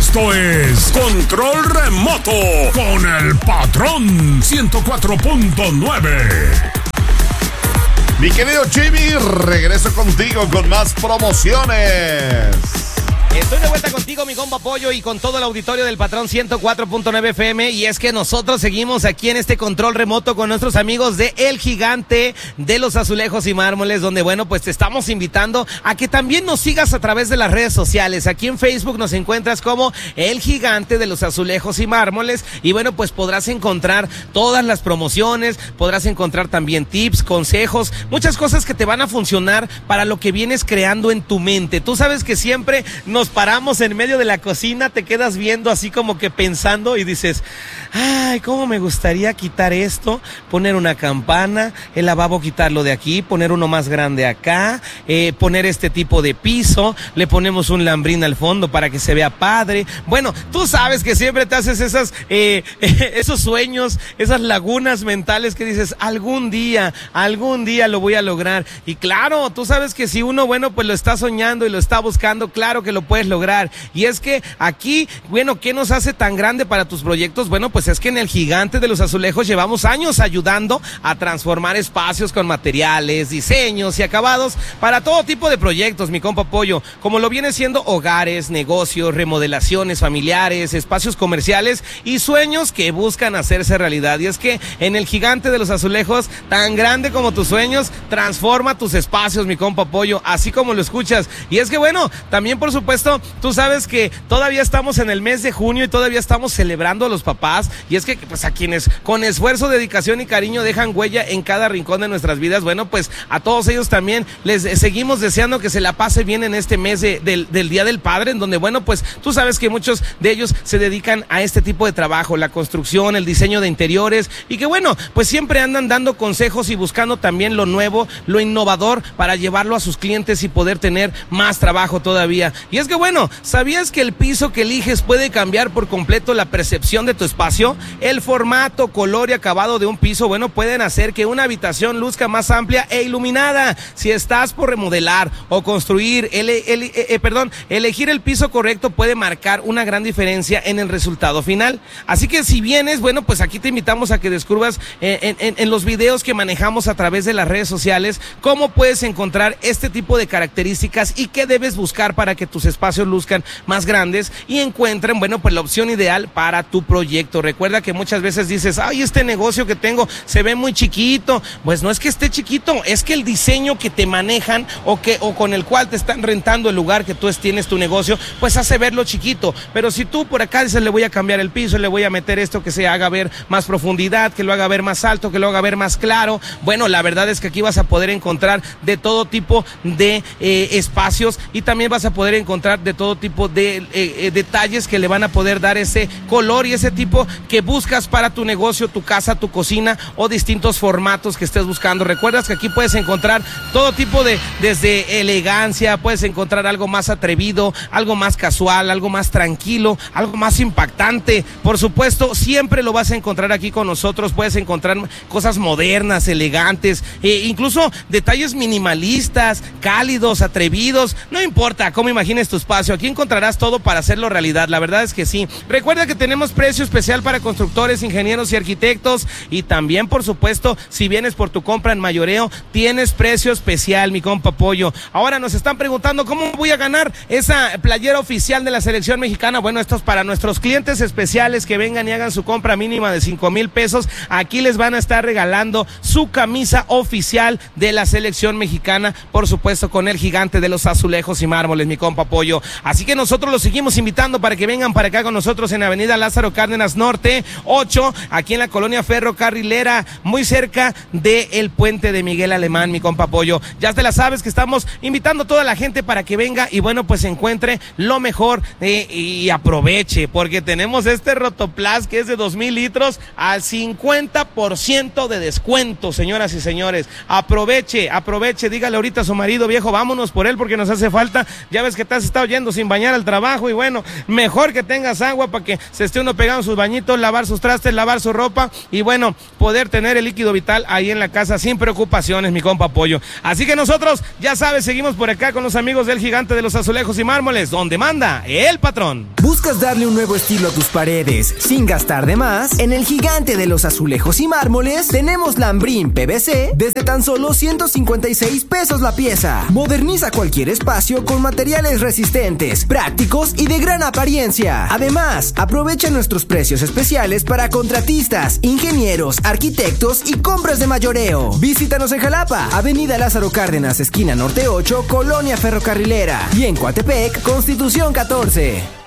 Esto es Control Remoto con el Patrón 104.9. Mi querido Jimmy, regreso contigo con más promociones. Estoy de vuelta contigo, mi compa Pollo, y con todo el auditorio del Patrón 104.9 FM. Y es que nosotros seguimos aquí en este control remoto con nuestros amigos de El Gigante de los Azulejos y Mármoles, donde, bueno, pues te estamos invitando a que también nos sigas a través de las redes sociales. Aquí en Facebook nos encuentras como El Gigante de los Azulejos y Mármoles. Y bueno, pues podrás encontrar todas las promociones, podrás encontrar también tips, consejos, muchas cosas que te van a funcionar para lo que vienes creando en tu mente. Tú sabes que siempre nos paramos en medio de la cocina, te quedas viendo así como que pensando y dices, ay, cómo me gustaría quitar esto, poner una campana, el lavabo quitarlo de aquí, poner uno más grande acá, poner este tipo de piso, le ponemos un lambrín al fondo para que se vea padre. Bueno, tú sabes que siempre te haces esos sueños, esas lagunas mentales que dices, algún día lo voy a lograr. Y claro, tú sabes que si uno, bueno, pues lo está soñando y lo está buscando, claro que lo puedes lograr. Y es que aquí, bueno, ¿qué nos hace tan grande para tus proyectos? Bueno, pues es que en El Gigante de los Azulejos llevamos años ayudando a transformar espacios con materiales, diseños y acabados para todo tipo de proyectos, mi compa Pollo, como lo viene siendo hogares, negocios, remodelaciones familiares, espacios comerciales y sueños que buscan hacerse realidad. Y es que en El Gigante de los Azulejos, tan grande como tus sueños, transforma tus espacios, mi compa Pollo, así como lo escuchas. Y es que, bueno, también por supuesto, tú sabes que todavía estamos en el mes de junio y todavía estamos celebrando a los papás, y es que pues a quienes con esfuerzo, dedicación y cariño dejan huella en cada rincón de nuestras vidas, bueno, pues a todos ellos también les seguimos deseando que se la pase bien en este mes del Día del Padre, en donde, bueno, pues tú sabes que muchos de ellos se dedican a este tipo de trabajo, la construcción, el diseño de interiores, y que, bueno, pues siempre andan dando consejos y buscando también lo nuevo, lo innovador para llevarlo a sus clientes y poder tener más trabajo todavía. Y es que, bueno, ¿sabías que el piso que eliges puede cambiar por completo la percepción de tu espacio? El formato, color y acabado de un piso, bueno, pueden hacer que una habitación luzca más amplia e iluminada. Si estás por remodelar o construir, elegir el piso correcto puede marcar una gran diferencia en el resultado final. Así que si vienes, bueno, pues aquí te invitamos a que descubras en los videos que manejamos a través de las redes sociales cómo puedes encontrar este tipo de características y qué debes buscar para que tus espacios luzcan más grandes y encuentren, bueno, pues la opción ideal para tu proyecto. Recuerda que muchas veces dices, ay, este negocio que tengo se ve muy chiquito. Pues no es que esté chiquito, es que el diseño que te manejan o con el cual te están rentando el lugar que tú tienes tu negocio, pues hace verlo chiquito. Pero si tú por acá dices, le voy a cambiar el piso, le voy a meter esto que se haga ver más profundidad, que lo haga ver más alto, que lo haga ver más claro, bueno, la verdad es que aquí vas a poder encontrar de todo tipo de espacios, y también vas a poder encontrar de todo tipo de detalles que le van a poder dar ese color y ese tipo que buscas para tu negocio, tu casa, tu cocina o distintos formatos que estés buscando. Recuerdas que aquí puedes encontrar todo tipo desde elegancia, puedes encontrar algo más atrevido, algo más casual, algo más tranquilo, algo más impactante. Por supuesto, siempre lo vas a encontrar aquí con nosotros. Puedes encontrar cosas modernas, elegantes, incluso detalles minimalistas, cálidos, atrevidos. No importa cómo imagines tu espacio, aquí encontrarás todo para hacerlo realidad. La verdad es que sí. Recuerda que tenemos precio especial para constructores, ingenieros y arquitectos, y también, por supuesto, si vienes por tu compra en mayoreo, tienes precio especial, mi compa Pollo. Ahora nos están preguntando cómo voy a ganar esa playera oficial de la selección mexicana. Bueno, esto es para nuestros clientes especiales que vengan y hagan su compra mínima de 5,000 pesos. Aquí les van a estar regalando su camisa oficial de la selección mexicana, por supuesto con El Gigante de los Azulejos y Mármoles, mi compa Pollo. Así que nosotros los seguimos invitando para que vengan para acá con nosotros en Avenida Lázaro Cárdenas Norte 8, aquí en la colonia Ferrocarrilera, muy cerca del puente de Miguel Alemán, mi compa Pollo. Ya te la sabes que estamos invitando a toda la gente para que venga y, bueno, pues encuentre lo mejor y aproveche, porque tenemos este Rotoplas que es de 2,000 litros al 50% de descuento, señoras y señores. Aproveche, dígale ahorita a su marido, viejo, vámonos por él porque nos hace falta. Ya ves que te has estado yendo sin bañar al trabajo, y bueno, mejor que tengas agua para que se esté uno pegando sus bañitos bañito, lavar sus trastes, lavar su ropa y bueno, poder tener el líquido vital ahí en la casa sin preocupaciones, mi compa Pollo. Así que nosotros, ya sabes, seguimos por acá con los amigos del Gigante de los Azulejos y Mármoles, donde manda el patrón. ¿Buscas darle un nuevo estilo a tus paredes sin gastar de más? En el Gigante de los Azulejos y Mármoles tenemos lambrín PVC desde tan solo 156 pesos la pieza. Moderniza cualquier espacio con materiales resistentes, prácticos y de gran apariencia. Además, aprovecha nuestros precios especiales para contratistas, ingenieros, arquitectos y compras de mayoreo. Visítanos en Jalapa, Avenida Lázaro Cárdenas, esquina Norte 8, Colonia Ferrocarrilera, y en Coatepec, Constitución 14.